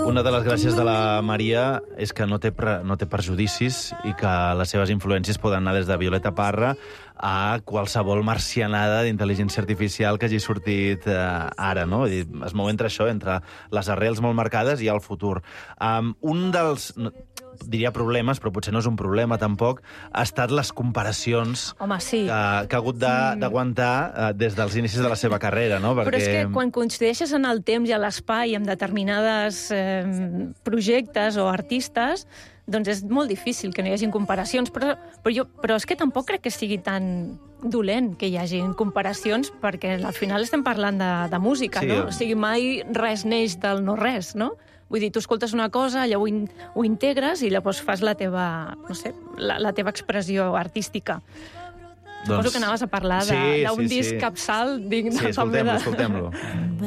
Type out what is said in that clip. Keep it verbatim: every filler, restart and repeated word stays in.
Una de les gràcies de la Maria és que no té, pre, no té perjudicis i que les seves influències poden anar des de Violeta Parra a qualsevol marcianada d'intel·ligència artificial que hagi sortit eh, ara, no? I es mou entre això, entre les arrels molt marcades i el futur. Um, un dels... No, diria problemes, però potser no és un problema tampoc, ha estat les comparacions Home, sí. que, que ha hagut d'aguantar uh, des dels inicis de la seva carrera, no? Perquè... Però és que quan coincideixes en el temps i a l'espai amb determinades eh, projectes o artistes, doncs és molt difícil que no hi hagin comparacions, però, però, jo, però és que tampoc crec que sigui tan dolent que hi hagin comparacions, perquè al final estem parlant de, de música, sí, no? O sigui, mai res neix del no-res, no? Vull dir, tu escoltes una cosa, allò ho, in, ho integres i llavors fas la teva, no sé, la, la teva expressió artística. Doncs... Suposo que anaves a parlar d'un sí, sí, disc sí. capçal digne sí, també de... escoltem-lo, escoltem-lo.